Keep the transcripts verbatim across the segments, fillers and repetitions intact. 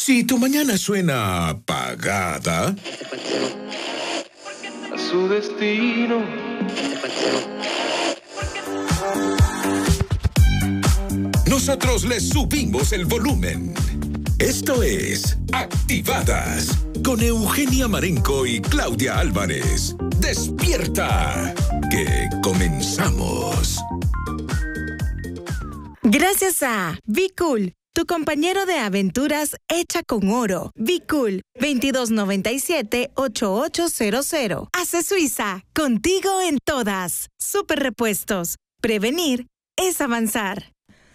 Si tu mañana suena apagada, a su destino. nosotros le subimos el volumen. Esto es Activadas con Eugenia Marenco y Claudia Álvarez. ¡Despierta! Que comenzamos. Gracias a Be Cool, tu compañero de aventuras hecha con oro. Be Cool, veintidós noventa y siete, ochenta y ocho cero cero. Hace Suiza, contigo en todas. Super Repuestos. Prevenir es avanzar.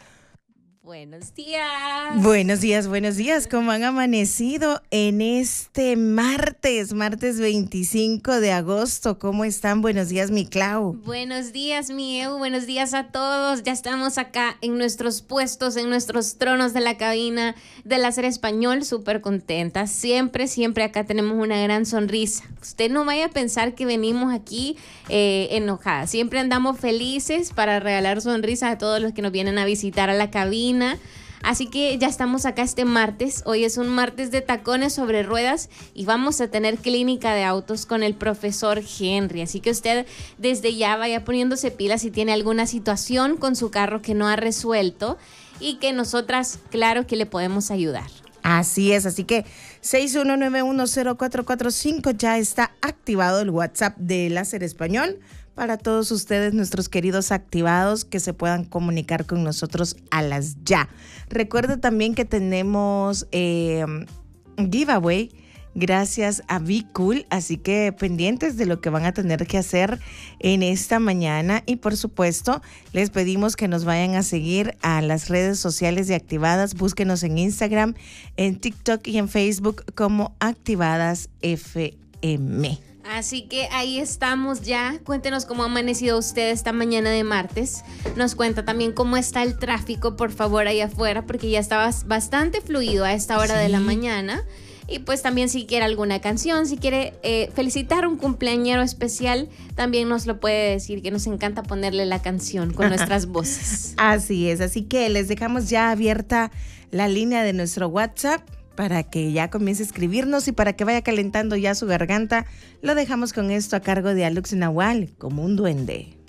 Buenos días. Buenos días, buenos días. ¿Cómo han amanecido en este martes, martes veinticinco de agosto? ¿Cómo están? Buenos días, mi Clau. Buenos días, mi Eu. Buenos días a todos. Ya estamos acá en nuestros puestos, en nuestros tronos de la cabina de Láser Español. Súper contentas. Siempre, siempre acá tenemos una gran sonrisa. Usted no vaya a pensar que venimos aquí eh, enojadas. Siempre andamos felices para regalar sonrisas a todos los que nos vienen a visitar a la cabina. Así que ya estamos acá este martes. Hoy es un martes de tacones sobre ruedas y vamos a tener clínica de autos con el profesor Henry. Así que usted desde ya vaya poniéndose pilas si tiene alguna situación con su carro que no ha resuelto y que nosotras, claro que le podemos ayudar. Así es, así que seis uno nueve uno cero cuatro cuatro cinco ya está activado el WhatsApp de Láser Español para todos ustedes, nuestros queridos activados, que se puedan comunicar con nosotros a las ya. Recuerda también que tenemos eh, giveaway gracias a Be Cool, así que pendientes de lo que van a tener que hacer en esta mañana. Y por supuesto, les pedimos que nos vayan a seguir a las redes sociales de Activadas. Búsquenos en Instagram, en TikTok y en Facebook como Activadas F M. Así que ahí estamos ya. Cuéntenos cómo ha amanecido usted esta mañana de martes. Nos cuenta también cómo está el tráfico, por favor, ahí afuera, porque ya estaba bastante fluido a esta hora sí. de la mañana. Y pues también si quiere alguna canción, si quiere eh, felicitar a un cumpleañero especial, también nos lo puede decir, que nos encanta ponerle la canción con nuestras voces. Así es, así que les dejamos ya abierta la línea de nuestro WhatsApp para que ya comience a escribirnos y para que vaya calentando ya su garganta. Lo dejamos con esto a cargo de Alux Nahual, como un duende.